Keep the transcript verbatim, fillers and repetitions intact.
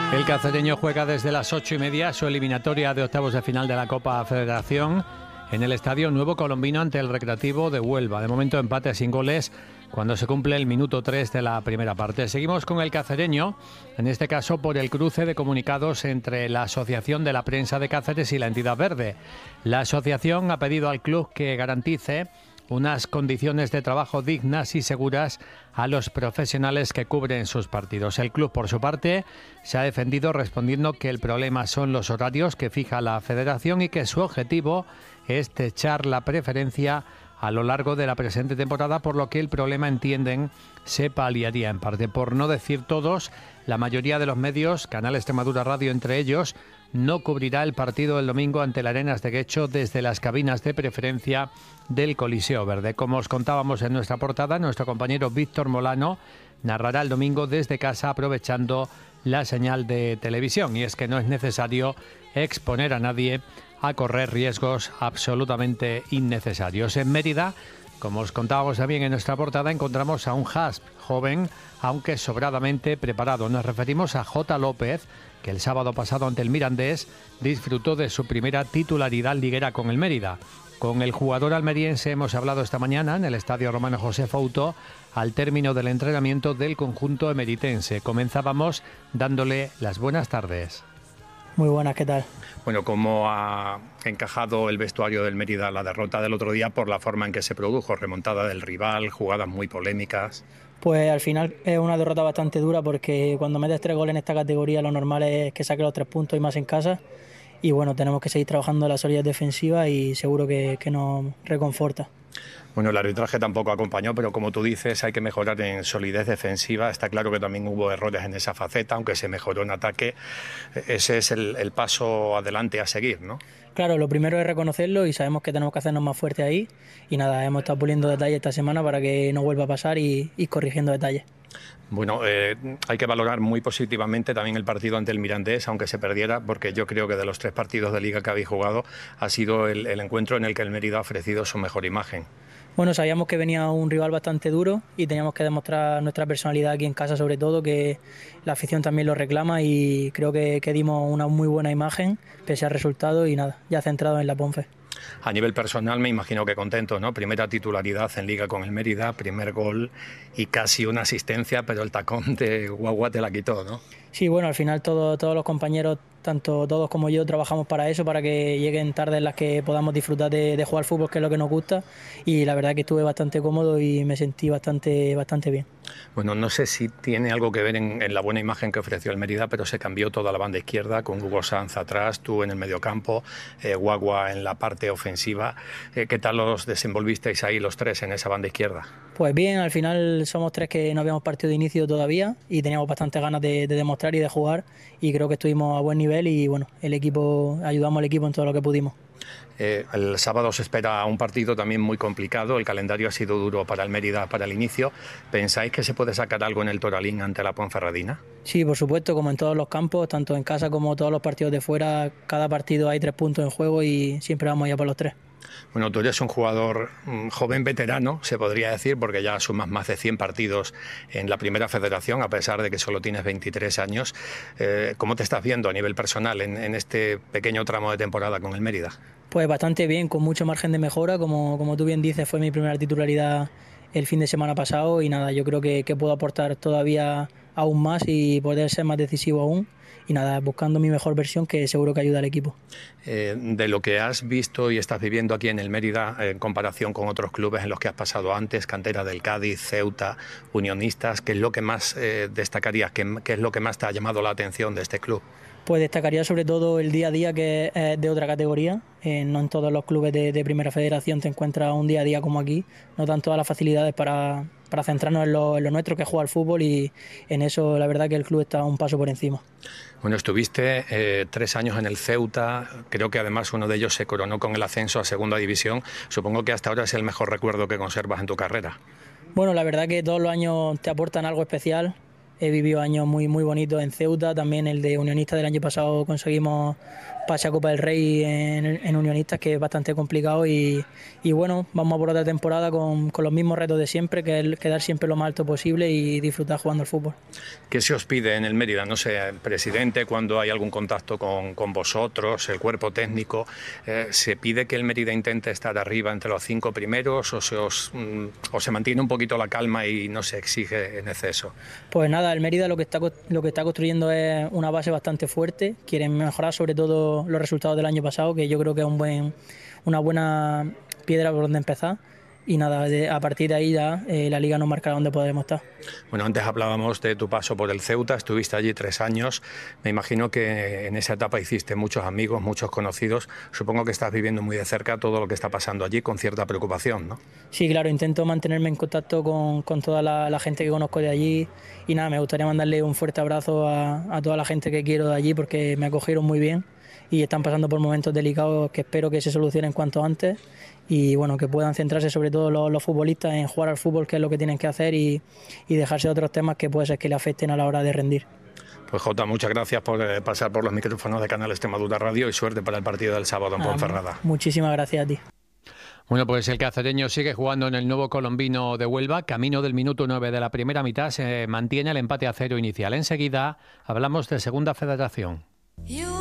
El cacereño juega desde las ocho y media su eliminatoria de octavos de final de la Copa Federación en el Estadio Nuevo Colombino ante el Recreativo de Huelva. De momento empate sin goles cuando se cumple el minuto tres de la primera parte. Seguimos con el cacereño, en este caso por el cruce de comunicados entre la Asociación de la Prensa de Cáceres y la entidad verde. La asociación ha pedido al club que garantice unas condiciones de trabajo dignas y seguras a los profesionales que cubren sus partidos. El club, por su parte, se ha defendido respondiendo que el problema son los horarios que fija la federación y que su objetivo es techar la preferencia a lo largo de la presente temporada, por lo que el problema, entienden, se paliaría en parte. Por no decir todos, la mayoría de los medios, Canal Extremadura Radio entre ellos, no cubrirá el partido del domingo ante el Arenas de Guecho desde las cabinas de preferencia del Coliseo Verde. Como os contábamos en nuestra portada, nuestro compañero Víctor Molano narrará el domingo desde casa aprovechando la señal de televisión. Y es que no es necesario exponer a nadie a correr riesgos absolutamente innecesarios. En Mérida, como os contábamos también en nuestra portada, encontramos a un Hasp joven, aunque sobradamente preparado. Nos referimos a Jota López, que el sábado pasado ante el Mirandés disfrutó de su primera titularidad liguera con el Mérida. Con el jugador almeriense hemos hablado esta mañana en el Estadio Romano José Fouto al término del entrenamiento del conjunto emeritense. Comenzábamos dándole las buenas tardes. Muy buenas, ¿qué tal? Bueno, ¿cómo ha encajado el vestuario del Mérida la derrota del otro día por la forma en que se produjo? Remontada del rival, jugadas muy polémicas. Pues al final es una derrota bastante dura porque cuando metes tres goles en esta categoría lo normal es que saques los tres puntos y más en casa. Y bueno, tenemos que seguir trabajando en la solidez defensiva y seguro que, que nos reconforta. Bueno, el arbitraje tampoco acompañó, pero como tú dices, hay que mejorar en solidez defensiva. Está claro que también hubo errores en esa faceta, aunque se mejoró en ataque. Ese es el, el paso adelante a seguir, ¿no? Claro, lo primero es reconocerlo y sabemos que tenemos que hacernos más fuertes ahí. Y nada, hemos estado puliendo detalles esta semana para que no vuelva a pasar y ir corrigiendo detalles. Bueno, eh, hay que valorar muy positivamente también el partido ante el Mirandés, aunque se perdiera, porque yo creo que de los tres partidos de Liga que habéis jugado ha sido el, el encuentro en el que el Mérida ha ofrecido su mejor imagen. Bueno, sabíamos que venía un rival bastante duro y teníamos que demostrar nuestra personalidad aquí en casa, sobre todo, que la afición también lo reclama, y creo que, que dimos una muy buena imagen pese al resultado y nada, ya centrado en la Ponfe. A nivel personal me imagino que contento, ¿no? Primera titularidad en Liga con el Mérida, primer gol y casi una asistencia, pero el tacón de Guagua te la quitó, ¿no? Sí, bueno, al final todo, todos los compañeros, tanto todos como yo, trabajamos para eso, para que lleguen tardes en las que podamos disfrutar de, de jugar fútbol, que es lo que nos gusta, y la verdad que estuve bastante cómodo y me sentí bastante, bastante bien. Bueno, no sé si tiene algo que ver en, en la buena imagen que ofreció el Mérida, pero se cambió toda la banda izquierda con Hugo Sanz atrás, tú en el mediocampo, eh, Guagua en la parte ofensiva. Eh, ¿Qué tal los desenvolvisteis ahí los tres en esa banda izquierda? Pues bien, al final somos tres que no habíamos partido de inicio todavía y teníamos bastantes ganas de, de demostrar y de jugar, y creo que estuvimos a buen nivel y bueno, el equipo, ayudamos al equipo en todo lo que pudimos. Eh, el sábado se espera un partido también muy complicado, el calendario ha sido duro para el Mérida para el inicio. ¿Pensáis que se puede sacar algo en el Toralín ante la Ponferradina? Sí, por supuesto, como en todos los campos, tanto en casa como todos los partidos de fuera, cada partido hay tres puntos en juego y siempre vamos a ir por los tres. Bueno, tú eres un jugador um, joven veterano, se podría decir, porque ya sumas más de cien partidos en la Primera Federación, a pesar de que solo tienes veintitrés años. Eh, ¿Cómo te estás viendo a nivel personal en, en este pequeño tramo de temporada con el Mérida? Pues bastante bien, con mucho margen de mejora. Como, como tú bien dices, fue mi primera titularidad el fin de semana pasado y nada, yo creo que, que puedo aportar todavía aún más y poder ser más decisivo aún. Y nada, buscando mi mejor versión, que seguro que ayuda al equipo. Eh, de lo que has visto y estás viviendo aquí en el Mérida, en comparación con otros clubes en los que has pasado antes, cantera del Cádiz, Ceuta, Unionistas, ¿qué es lo que más eh, destacarías? ¿Qué, ¿Qué es lo que más te ha llamado la atención de este club? Pues destacaría sobre todo el día a día, que es de otra categoría. Eh, no en todos los clubes de, de Primera Federación te encuentras un día a día como aquí. No dan todas las facilidades para, para centrarnos en lo, en lo nuestro, que es jugar al fútbol, y en eso la verdad que el club está un paso por encima. Bueno, estuviste eh, tres años en el Ceuta, creo que además uno de ellos se coronó con el ascenso a Segunda División. Supongo que hasta ahora es el mejor recuerdo que conservas en tu carrera. Bueno, la verdad que todos los años te aportan algo especial. he vivido años muy, muy bonitos en Ceuta, también el de Unionistas del año pasado conseguimos pase a Copa del Rey en, en Unionistas, que es bastante complicado, y, y bueno, vamos a por otra temporada con, con los mismos retos de siempre, que es quedar siempre lo más alto posible y disfrutar jugando al fútbol. ¿Qué se os pide en el Mérida? No sé, presidente, cuando hay algún contacto con, con vosotros, el cuerpo técnico, eh, ¿se pide que el Mérida intente estar arriba entre los cinco primeros o se, os, mm, o se mantiene un poquito la calma y no se exige en exceso? Pues nada, el Mérida lo que está, lo que está construyendo es una base bastante fuerte, quieren mejorar sobre todo los resultados del año pasado, que yo creo que es un buen, una buena piedra por donde empezar. Y nada, de, a partir de ahí ya eh, la Liga nos marcará dónde podremos estar. Bueno, antes hablábamos de tu paso por el Ceuta, estuviste allí tres años, me imagino que en esa etapa hiciste muchos amigos, muchos conocidos, supongo que estás viviendo muy de cerca todo lo que está pasando allí con cierta preocupación, ¿no? Sí, claro, intento mantenerme en contacto con, con toda la, la gente que conozco de allí, y nada, me gustaría mandarle un fuerte abrazo a, a toda la gente que quiero de allí, porque me acogieron muy bien y están pasando por momentos delicados que espero que se solucionen cuanto antes, y bueno, que puedan centrarse sobre todo los, los futbolistas en jugar al fútbol, que es lo que tienen que hacer, y, y dejarse de otros temas que puede ser que le afecten a la hora de rendir. Pues Jota, muchas gracias por eh, pasar por los micrófonos de Canal Extremadura Radio y suerte para el partido del sábado en ah, Ponferrada. Muchísimas gracias a ti. Bueno, pues el cacereño sigue jugando en el nuevo colombino de Huelva. Camino del minuto nueve de la primera mitad se mantiene el empate a cero inicial. Enseguida hablamos de Segunda Federación. You